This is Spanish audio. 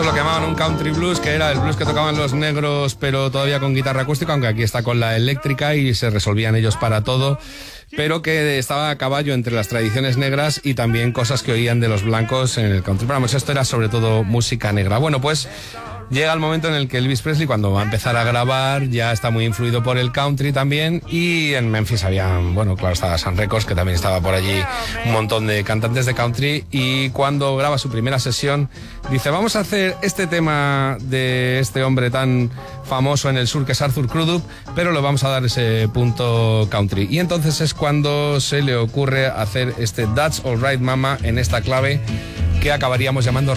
es lo que llamaban un country blues, que era el blues que tocaban los negros, pero todavía con guitarra acústica, aunque aquí está con la eléctrica y se resolvían ellos para todo, pero que estaba a caballo entre las tradiciones negras y también cosas que oían de los blancos en el country. Pero vamos, esto era sobre todo música negra. Bueno, pues llega el momento en el que Elvis Presley, cuando va a empezar a grabar, ya está muy influido por el country también, y en Memphis había, bueno, claro, estaba Sun Records, que también estaba por allí, un montón de cantantes de country, y cuando graba su primera sesión, dice, vamos a hacer este tema de este hombre tan famoso en el sur que es Arthur Crudup, pero lo vamos a dar ese punto country. Y entonces es cuando se le ocurre hacer este That's All Right Mama en esta clave que acabaríamos llamando